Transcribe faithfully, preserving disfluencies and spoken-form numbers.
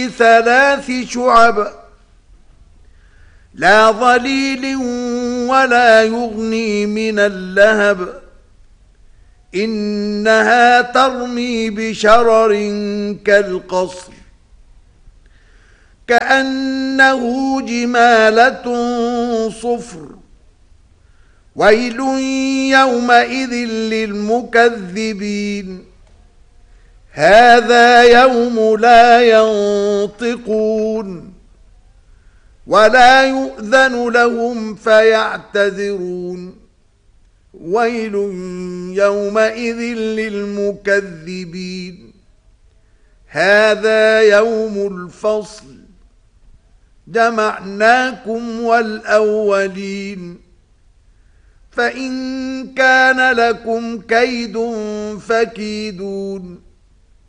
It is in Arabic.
ثلاث شعب لا ظليل ولا يغني من اللهب إنها ترمي بشرر كالقصر كأنه جمالة صفر ويل يومئذ للمكذبين هذا يوم لا ينطقون ولا يؤذن لهم فيعتذرون ويل يومئذ للمكذبين هذا يوم الفصل جمعناكم والأولين فإن كان لكم كيد فكيدون